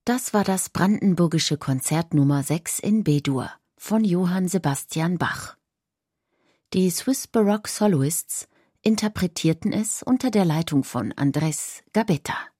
Das war das Brandenburgische Konzert Nummer 6 in B-Dur von Johann Sebastian Bach. Die Swiss Baroque Soloists interpretierten es unter der Leitung von Andrés Gabetta.